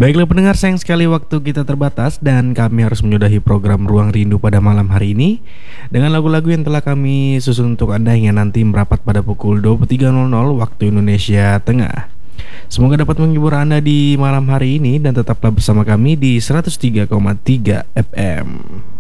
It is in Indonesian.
Baiklah pendengar, sayang sekali waktu kita terbatas dan kami harus menyudahi program Ruang Rindu pada malam hari ini dengan lagu-lagu yang telah kami susun untuk Anda hingga nanti merapat pada pukul 23.00 waktu Indonesia Tengah. Semoga dapat menghibur Anda di malam hari ini dan tetaplah bersama kami di 103,3 FM.